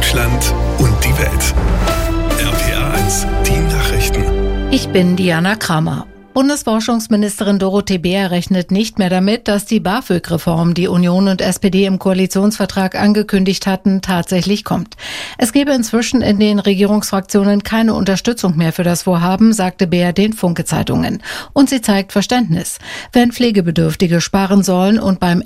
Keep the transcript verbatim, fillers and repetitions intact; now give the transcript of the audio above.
Deutschland und die Welt. R P R eins, die Nachrichten. Ich bin Diana Kramer. Bundesforschungsministerin Dorothee Bär rechnet nicht mehr damit, dass die BAföG-Reform, die Union und S P D im Koalitionsvertrag angekündigt hatten, tatsächlich kommt. Es gebe inzwischen in den Regierungsfraktionen keine Unterstützung mehr für das Vorhaben, sagte Bär den Funke-Zeitungen. Und sie zeigt Verständnis. Wenn Pflegebedürftige sparen sollen und beim